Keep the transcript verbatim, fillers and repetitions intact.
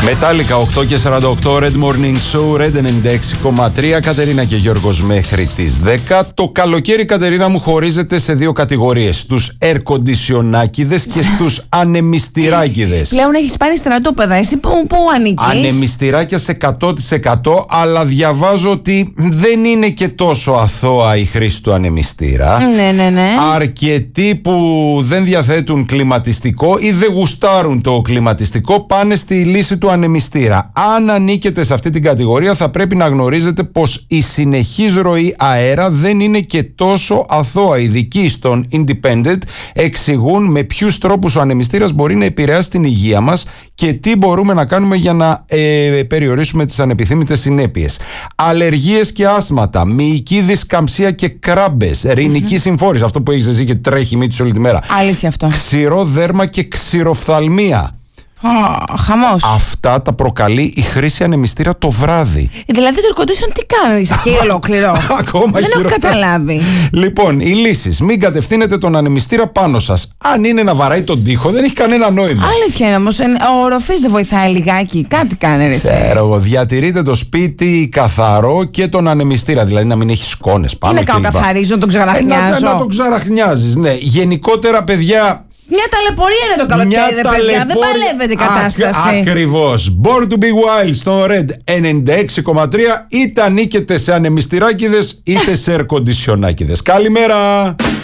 Μετάλλικα οκτώ και σαράντα οκτώ, Red Morning Show, Red ενενήντα έξι κόμμα τρία, Κατερίνα και Γιώργος μέχρι τις δέκα. Το καλοκαίρι, Κατερίνα μου, χωρίζεται σε δύο κατηγορίες: στους ερκοντισιονάκηδες και στους ανεμιστηράκηδες. Πλέον έχεις πάρει στρατόπεδα, εσύ που, που ανήκεις? Ανεμιστηράκια σε εκατό τοις εκατό, αλλά διαβάζω ότι δεν είναι και τόσο αθώα η χρήση του ανεμιστήρα. Ναι, ναι, ναι. Αρκετοί που δεν διαθέτουν κλιματιστικό ή δεν γουστάρουν το κλιματιστικό πάνε στη λύση του ανεμιστήρα. Αν ανήκετε σε αυτή την κατηγορία, θα πρέπει να γνωρίζετε πως η συνεχής ροή αέρα δεν είναι και τόσο αθώα. Οι ειδικοί στον Independent εξηγούν με ποιους τρόπους ο ανεμιστήρας μπορεί να επηρεάσει την υγεία μας και τι μπορούμε να κάνουμε για να ε, περιορίσουμε τις ανεπιθύμητες συνέπειες. Αλλεργίες και άσθματα, μυϊκή δισκαμψία και κράμπες, ρηνική mm-hmm. συμφόρηση, αυτό που έχεις εσύ και τρέχει μύτη όλη τη μέρα. Αλήθεια αυτό. Ξηρό δέρμα και ξηροφθαλμία. Oh, χαμός. Αυτά τα προκαλεί η χρήση ανεμιστήρα το βράδυ. Δηλαδή το air condition τι κάνει και ολόκληρο? Ακόμα δεν χειρότερα. έχω καταλάβει. Λοιπόν, οι λύσεις: μην κατευθύνετε τον ανεμιστήρα πάνω σας. Αν είναι να βαράει τον τοίχο, δεν έχει κανένα νόημα. Αλήθεια είναι όμως, ο οροφής δεν βοηθάει λιγάκι? Κάτι κάνει ρε. Ξέρω εγώ. Διατηρείτε το σπίτι καθαρό και τον ανεμιστήρα, δηλαδή να μην έχει σκόνες πάνω. Τι να κάνω, καθαρίζω, να τον ξαραχνιάζω? Ε, να, να τον ξαραχνιάζεις, ναι. Γενικότερα, παιδιά. Μια ταλαιπωρία είναι το καλοκαίρι, ρε παιδιά. Δεν παλεύεται η κατάσταση. Ακριβώς. Born to be wild στο Red ενενήντα έξι κόμμα τρία. Είτε ανήκετε σε ανεμιστηράκηδες είτε σε ερκοντισιονάκηδες. Καλημέρα.